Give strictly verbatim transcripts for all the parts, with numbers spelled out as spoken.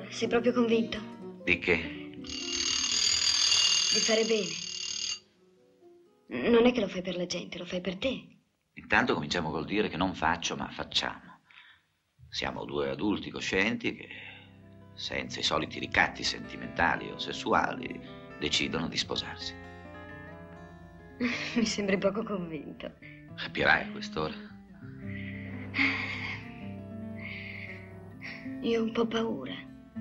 Sei proprio convinto? Di che? Di fare bene. Non è che lo fai per la gente, lo fai per te. Intanto cominciamo col dire che non faccio, ma facciamo. Siamo due adulti coscienti che, senza i soliti ricatti sentimentali o sessuali, decidono di sposarsi. Mi sembri poco convinto. Capirai a quest'ora. Io ho un po' paura.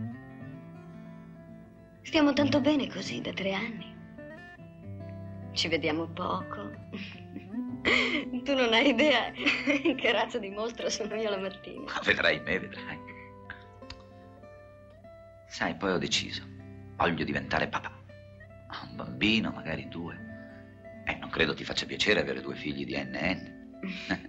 Stiamo tanto bene così da tre anni. Ci vediamo poco. Tu non hai idea che razza di mostro sono io la mattina. Ma vedrai me, vedrai. Sai, poi ho deciso. Voglio diventare papà. Ho un bambino, magari due. Eh, non credo ti faccia piacere avere due figli di N N.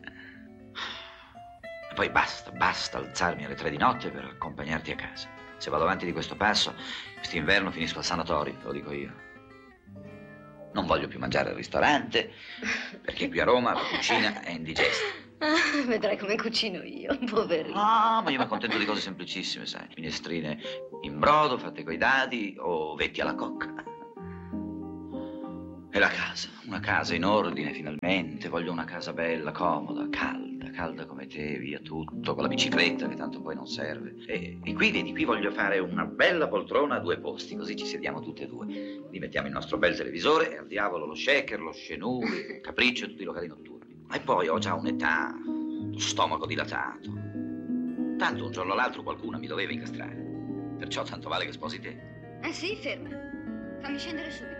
E poi basta, basta alzarmi alle tre di notte per accompagnarti a casa. Se vado avanti di questo passo, quest'inverno finisco al sanatorio, te lo dico io. Non voglio più mangiare al ristorante, perché qui a Roma la cucina è indigesta. Ah, vedrai come cucino io, poverino. Ah, ma io mi accontento di cose semplicissime, sai. Minestrine in brodo, fatte coi dadi, o vetti alla cocca. E la casa, una casa in ordine finalmente. Voglio una casa bella, comoda, calda, calda come te, via tutto, con la bicicletta che tanto poi non serve. E, e qui, vedi, qui voglio fare una bella poltrona a due posti, così ci sediamo tutte e due. Lì mettiamo il nostro bel televisore e al diavolo lo shaker, lo scenù, il capriccio e tutti i locali notturni. E poi ho già un'età, lo stomaco dilatato. Tanto un giorno o l'altro qualcuno mi doveva incastrare. Perciò tanto vale che sposi te. Ah sì, ferma. Fammi scendere subito.